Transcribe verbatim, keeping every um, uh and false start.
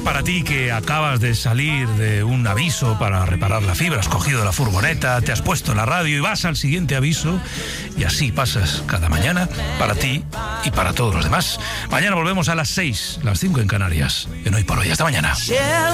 para ti que acabas de salir de un aviso para reparar la fibra, has cogido la furgoneta, te has puesto la radio y vas al siguiente aviso, y así pasas cada mañana para ti y para todos los demás. Mañana volvemos a las seis, las cinco en Canarias, en Hoy por Hoy. Hasta mañana.